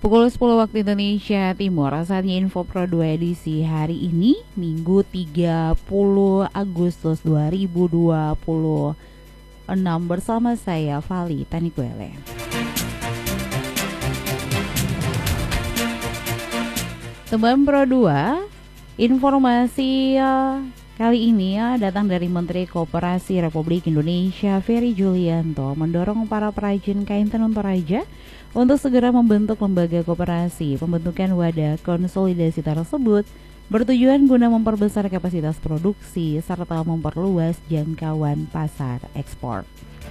Pukul 10 waktu Indonesia Timur, saatnya Info Pro 2 edisi hari ini, Minggu 30 Agustus 2026 bersama saya, Vali Tanikwele. Teman Pro 2, informasi kali ini datang dari Menteri Koperasi Republik Indonesia Ferry Julianto mendorong para perajin kain tenun Toraja untuk segera membentuk lembaga koperasi. Pembentukan wadah konsolidasi tersebut bertujuan guna memperbesar kapasitas produksi serta memperluas jangkauan pasar ekspor.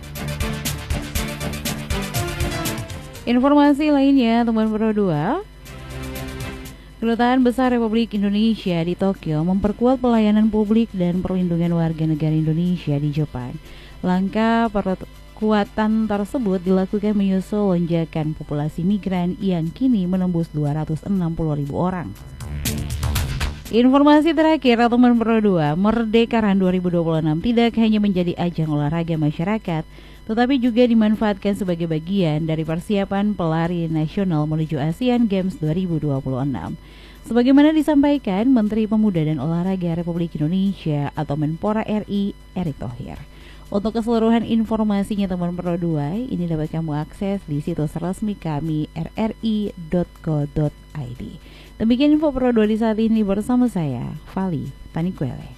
Informasi lainnya, teman Pro 2, Kedutaan Besar Republik Indonesia di Tokyo memperkuat pelayanan publik dan perlindungan warga negara Indonesia di Jepang. Langkah perkuatan tersebut dilakukan menyusul lonjakan populasi migran yang kini menembus 260.000 orang. Informasi terakhir, teman Pro 2, Merdekaran 2026 tidak hanya menjadi ajang olahraga masyarakat, tetapi juga dimanfaatkan sebagai bagian dari persiapan pelari nasional menuju Asian Games 2026. Sebagaimana disampaikan Menteri Pemuda dan Olahraga Republik Indonesia atau Menpora RI, Erick Thohir. Untuk keseluruhan informasinya, teman Pro 2, ini dapat kamu akses di situs resmi kami rri.co.id. Demikian Info Pro 2 di saat ini bersama saya, Vali Tanikwele.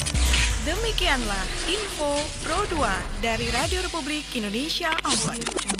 Demikianlah Info Pro 2 dari Radio Republik Indonesia Ambon.